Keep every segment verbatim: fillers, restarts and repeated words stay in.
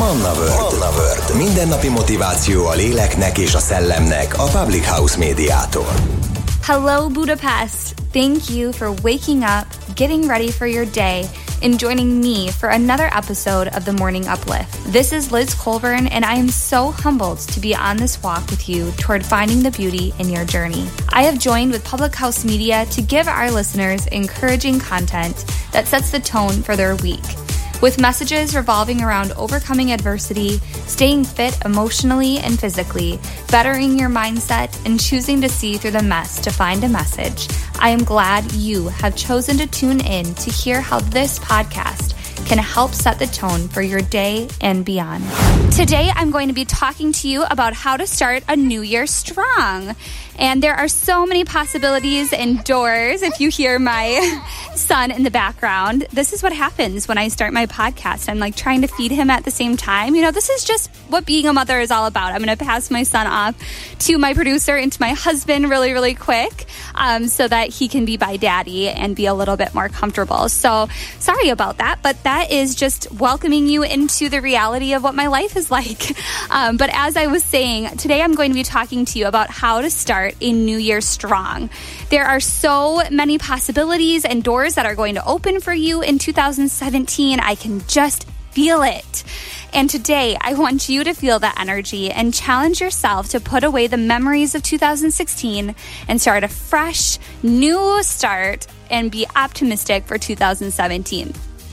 Manna World. Manna World. Mindennapi motiváció a léleknek és a szellemnek a Public House Médiától. Hello, Budapest. Thank you for waking up, getting ready for your day, and joining me for another episode of the Morning Uplift. This is Liz Colburn, and I am so humbled to be on this walk with you toward finding the beauty in your journey. I have joined with Public House Media to give our listeners encouraging content that sets the tone for their week, with messages revolving around overcoming adversity, staying fit emotionally and physically, bettering your mindset, and choosing to see through the mess to find a message. I am glad you have chosen to tune in to hear how this podcast can help set the tone for your day and beyond. Today, I'm going to be talking to you about how to start a new year strong. And there are so many possibilities and doors. If you hear my son in the background, this is what happens when I start my podcast. I'm like trying to feed him at the same time. You know, this is just what being a mother is all about. I'm going to pass my son off to my producer and to my husband really, really quick um, so that he can be by daddy and be a little bit more comfortable. So sorry about that, but that is just welcoming you into the reality of what my life is like. Um, but as I was saying, today I'm going to be talking to you about how to start a new year strong. There are so many possibilities and doors that are going to open for you in two thousand seventeen. I can just feel it. And today I want you to feel that energy and challenge yourself to put away the memories of two thousand sixteen and start a fresh, new start and be optimistic for two thousand seventeen.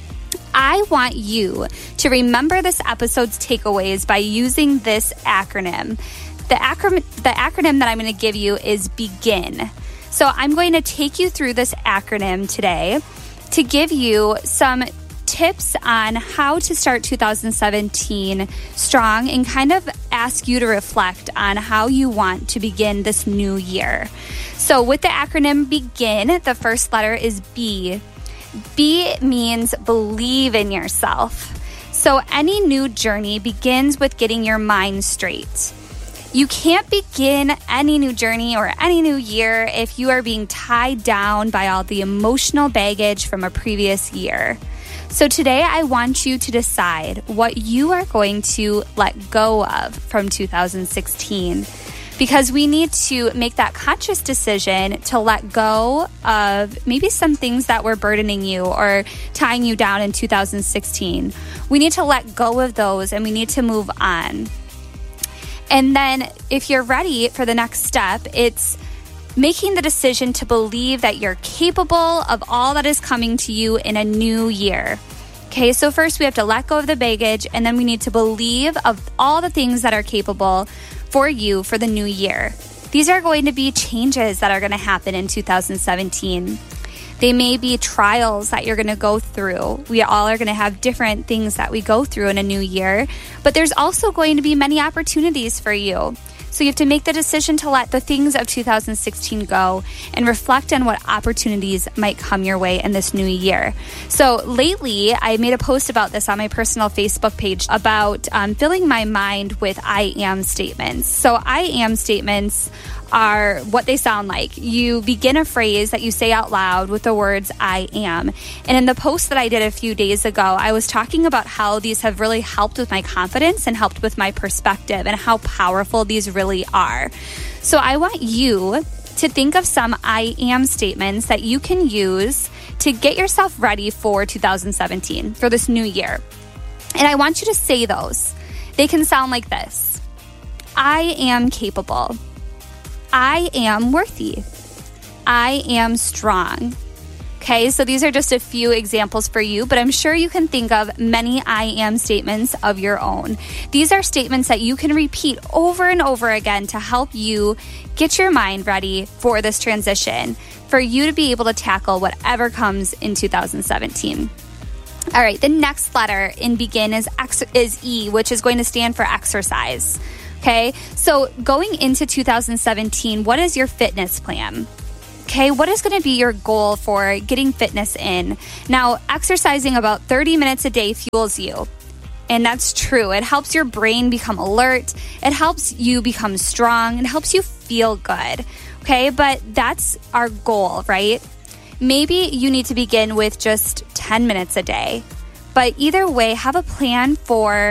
I want you to remember this episode's takeaways by using this acronym. The acronym, the acronym that I'm going to give you is BEGIN. So I'm going to take you through this acronym today to give you some tips on how to start two thousand seventeen strong and kind of ask you to reflect on how you want to begin this new year. So with the acronym BEGIN, the first letter is B. B means believe in yourself. So any new journey begins with getting your mind straight. You can't begin any new journey or any new year if you are being tied down by all the emotional baggage from a previous year. So today I want you to decide what you are going to let go of from two thousand sixteen, because we need to make that conscious decision to let go of maybe some things that were burdening you or tying you down in two thousand sixteen. We need to let go of those and we need to move on. And then if you're ready for the next step, it's making the decision to believe that you're capable of all that is coming to you in a new year. Okay, so first we have to let go of the baggage, and then we need to believe of all the things that are capable for you for the new year. These are going to be changes that are going to happen in two thousand seventeen. They may be trials that you're going to go through. We all are going to have different things that we go through in a new year, but there's also going to be many opportunities for you. So you have to make the decision to let the things of two thousand sixteen go and reflect on what opportunities might come your way in this new year. So lately, I made a post about this on my personal Facebook page about um, filling my mind with I am statements. So I am statements are what they sound like. You begin a phrase that you say out loud with the words I am. And in the post that I did a few days ago, I was talking about how these have really helped with my confidence and helped with my perspective and how powerful these really are. So I want you to think of some I am statements that you can use to get yourself ready for two thousand seventeen, for this new year. And I want you to say those. They can sound like this. I am capable. I am worthy. I am strong. Okay, so these are just a few examples for you, but I'm sure you can think of many I am statements of your own. These are statements that you can repeat over and over again to help you get your mind ready for this transition, for you to be able to tackle whatever comes in two thousand seventeen. All right, the next letter in BEGIN is, ex- is E, which is going to stand for exercise. Okay, so going into two thousand seventeen, what is your fitness plan? Okay, what is going to be your goal for getting fitness in? Now, exercising about thirty minutes a day fuels you. And that's true. It helps your brain become alert. It helps you become strong. It helps you feel good. Okay, but that's our goal, right? Maybe you need to begin with just ten minutes a day. But either way, have a plan for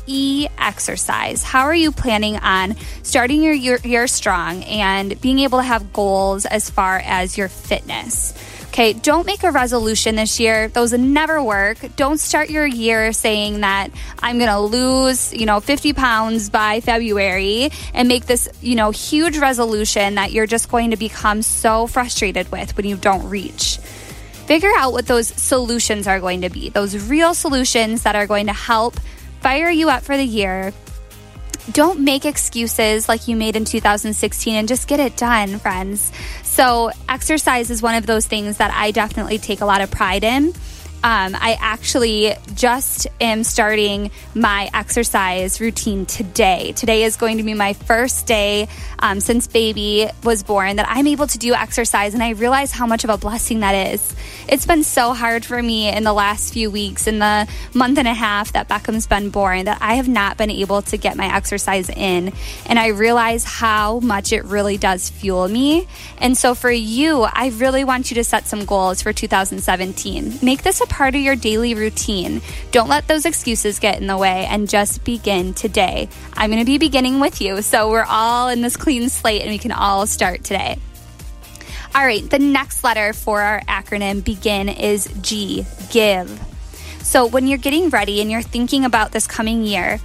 E, exercise. How are you planning on starting your year, year strong and being able to have goals as far as your fitness? Okay, don't make a resolution this year. Those never work. Don't start your year saying that I'm going to lose, you know, fifty pounds by February and make this, you know, huge resolution that you're just going to become so frustrated with when you don't reach. Figure out what those solutions are going to be, those real solutions that are going to help fire you up for the year. Don't make excuses like you made in two thousand sixteen and just get it done, friends. So exercise is one of those things that I definitely take a lot of pride in. Um, I actually just am starting my exercise routine today. Today is going to be my first day um, since baby was born that I'm able to do exercise, and I realize how much of a blessing that is. It's been so hard for me in the last few weeks, in the month and a half that Beckham's been born, that I have not been able to get my exercise in, and I realize how much it really does fuel me. And so for you, I really want you to set some goals for two thousand seventeen. Make this a part of your daily routine. Don't let those excuses get in the way and just begin today. I'm going to be beginning with you, so we're all in this clean slate and we can all start today. All right, the next letter for our acronym BEGIN is G, give. So when you're getting ready and you're thinking about this coming year,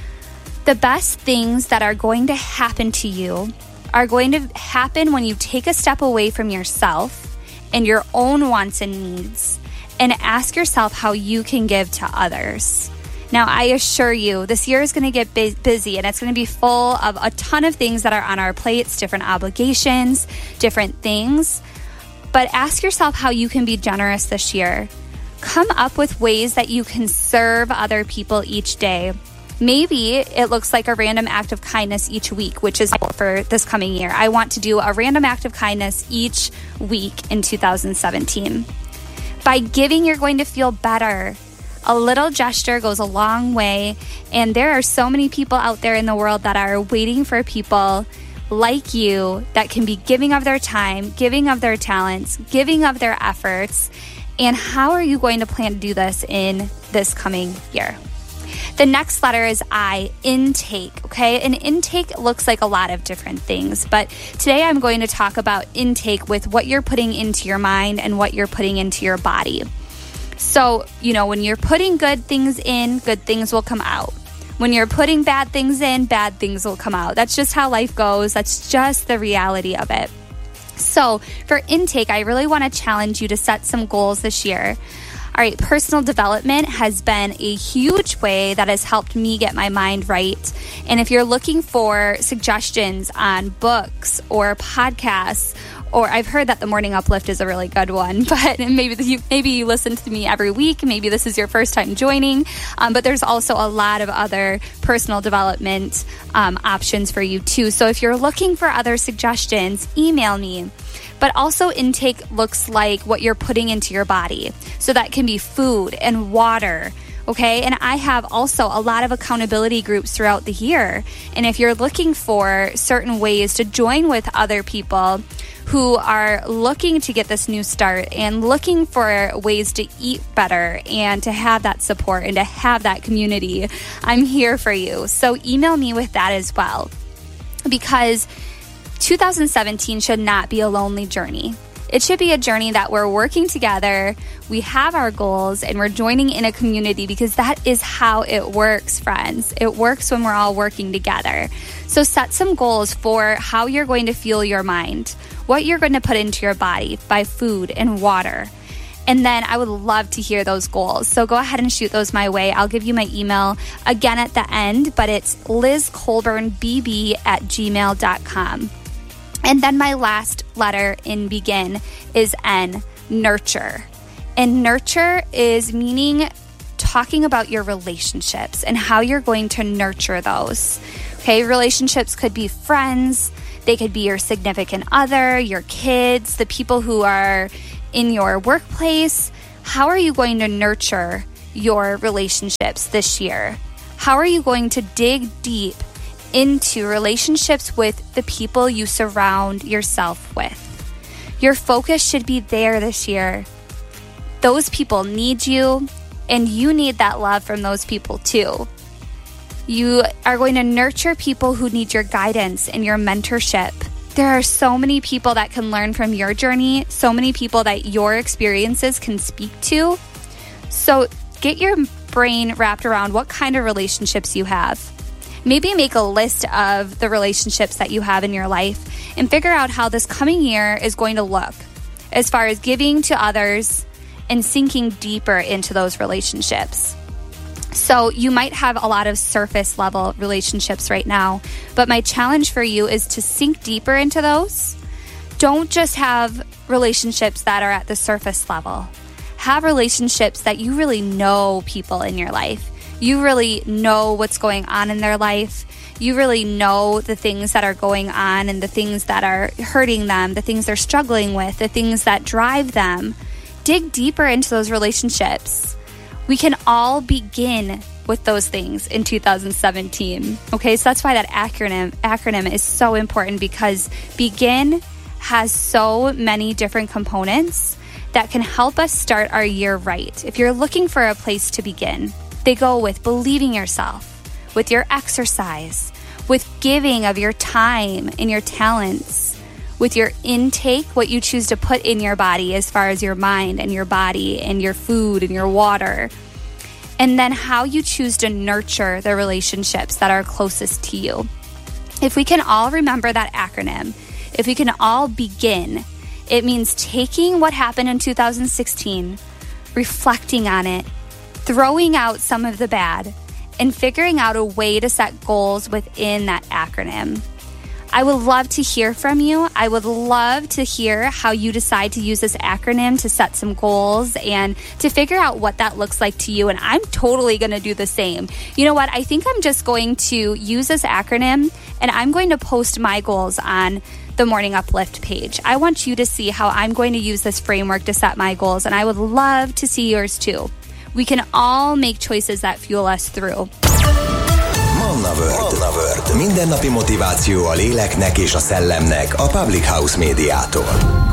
the best things that are going to happen to you are going to happen when you take a step away from yourself and your own wants and needs and ask yourself how you can give to others. Now, I assure you, this year is going to get bu- busy and it's going to be full of a ton of things that are on our plates, different obligations, different things. But ask yourself how you can be generous this year. Come up with ways that you can serve other people each day. Maybe it looks like a random act of kindness each week, which is for this coming year. I want to do a random act of kindness each week in two thousand seventeen. By giving, you're going to feel better. A little gesture goes a long way, and there are so many people out there in the world that are waiting for people like you that can be giving of their time, giving of their talents, giving of their efforts. And how are you going to plan to do this in this coming year? The next letter is I, intake, okay? An intake looks like a lot of different things, but today I'm going to talk about intake with what you're putting into your mind and what you're putting into your body. So, you know, when you're putting good things in, good things will come out. When you're putting bad things in, bad things will come out. That's just how life goes. That's just the reality of it. So for intake, I really want to challenge you to set some goals this year. All right, personal development has been a huge way that has helped me get my mind right. And if you're looking for suggestions on books or podcasts, or I've heard that the Morning Uplift is a really good one, but maybe you, maybe you listen to me every week. Maybe this is your first time joining. Um, but there's also a lot of other personal development um, options for you too. So if you're looking for other suggestions, email me. But also intake looks like what you're putting into your body. So that can be food and water. Okay, and I have also a lot of accountability groups throughout the year. And if you're looking for certain ways to join with other people who are looking to get this new start and looking for ways to eat better and to have that support and to have that community, I'm here for you. So email me with that as well. Because two thousand seventeen should not be a lonely journey. It should be a journey that we're working together, we have our goals, and we're joining in a community, because that is how it works, friends. It works when we're all working together. So set some goals for how you're going to fuel your mind, what you're going to put into your body by food and water. And then I would love to hear those goals. So go ahead and shoot those my way. I'll give you my email again at the end, but it's liz colburn b b at gmail dot com. And then my last letter in begin is N, nurture. And nurture is meaning talking about your relationships and how you're going to nurture those. Okay, relationships could be friends, they could be your significant other, your kids, the people who are in your workplace. How are you going to nurture your relationships this year? How are you going to dig deep into relationships with the people you surround yourself with? Your focus should be there this year. Those people need you, and you need that love from those people too. You are going to nurture people who need your guidance and your mentorship. There are so many people that can learn from your journey, so many people that your experiences can speak to. So get your brain wrapped around what kind of relationships you have. Maybe make a list of the relationships that you have in your life and figure out how this coming year is going to look as far as giving to others and sinking deeper into those relationships. So you might have a lot of surface level relationships right now, but my challenge for you is to sink deeper into those. Don't just have relationships that are at the surface level. Have relationships that you really know people in your life. You really know what's going on in their life. You really know the things that are going on and the things that are hurting them, the things they're struggling with, the things that drive them. Dig deeper into those relationships. We can all begin with those things in two thousand seventeen. Okay, so that's why that acronym acronym is so important, because BEGIN has so many different components that can help us start our year right. If you're looking for a place to begin, they go with believing yourself, with your exercise, with giving of your time and your talents, with your intake, what you choose to put in your body as far as your mind and your body and your food and your water, and then how you choose to nurture the relationships that are closest to you. If we can all remember that acronym, if we can all begin, it means taking what happened in two thousand sixteen, reflecting on it, throwing out some of the bad, and figuring out a way to set goals within that acronym. I would love to hear from you. I would love to hear how you decide to use this acronym to set some goals and to figure out what that looks like to you. And I'm totally going to do the same. You know what? I think I'm just going to use this acronym and I'm going to post my goals on the Morning Uplift page. I want you to see how I'm going to use this framework to set my goals, and I would love to see yours too. We can all make choices that fuel us through. Manna World. Manna World. Mindennapi motiváció a léleknek és a szellemnek a Public House médiától.